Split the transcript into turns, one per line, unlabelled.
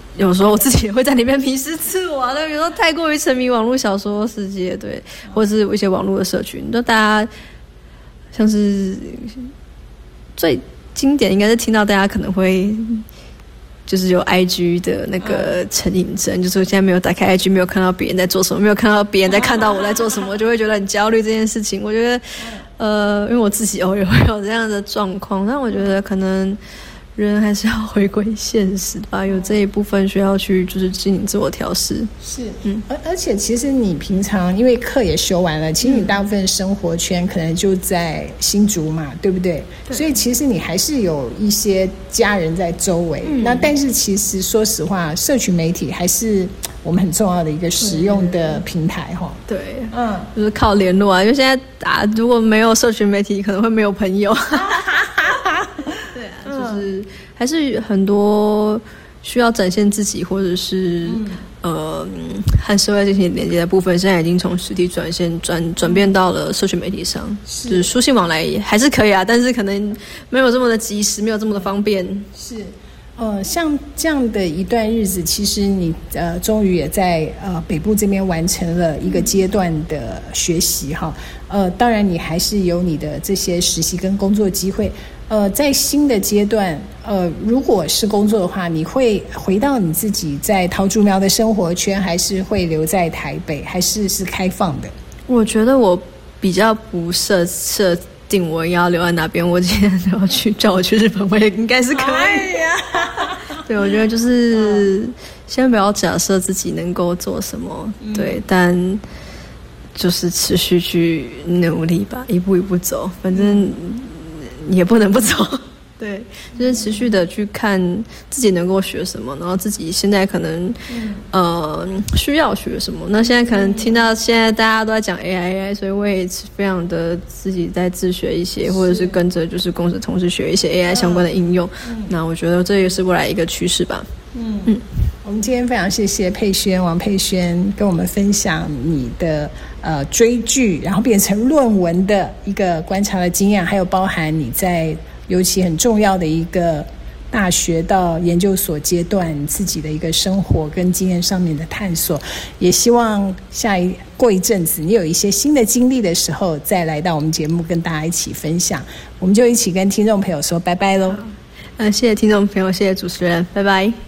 有时候我自己也会在里面迷失自我啊，有时候太过于沉迷网络小说世界，对，或者是一些网络的社群，就大家像是最经典应该是听到大家可能会就是有 IG 的那个成瘾症，就是我现在没有打开 IG， 没有看到别人在做什么，没有看到别人在看到我在做什么，我就会觉得很焦虑这件事情。我觉得因为我自己偶尔会有这样的状况，但我觉得可能人还是要回归现实吧，有这一部分需要去就是进行自我调试。
是，而且其实你平常因为课也修完了，其实你大部分生活圈可能就在新竹嘛，对不对？对，所以其实你还是有一些家人在周围。那但是其实说实话，社群媒体还是我们很重要的一个实用的平台哈。
对，就是靠联络啊，因为现在如果没有社群媒体，可能会没有朋友。对啊，就是还是很多需要展现自己，或者是和社会进行连接的部分，现在已经从实体转变到了社群媒体上，就是书信往来还是可以啊，但是可能没有这么的及时，没有这么的方便。
是。像这样的一段日子，其实你终于也在北部这边完成了一个阶段的学习哈。当然你还是有你的这些实习跟工作机会。在新的阶段，如果是工作的话，你会回到你自己在桃竹苗的生活圈，还是会留在台北，还是开放的？
我觉得我比较不设定我要留在哪边，我今天叫我去日本，我也应该是可以呀。对，我觉得就是先不要假设自己能够做什么，对，但就是持续去努力吧，一步一步走，反正你也不能不走。对，就是持续的去看自己能够学什么，然后自己现在可能需要学什么。那现在可能听到现在大家都在讲 AI， 所以我也非常的自己在自学一些，或者是跟着就是公司同事学一些 AI 相关的应用。那我觉得这也是未来一个趋势吧。
我们今天非常谢谢王佩萱跟我们分享你的追剧然后变成论文的一个观察的经验，还有包含你在尤其很重要的一个大学到研究所阶段自己的一个生活跟经验上面的探索，也希望过一阵子你有一些新的经历的时候再来到我们节目跟大家一起分享。我们就一起跟听众朋友说拜拜咯。
谢谢听众朋友，谢谢主持人，拜拜。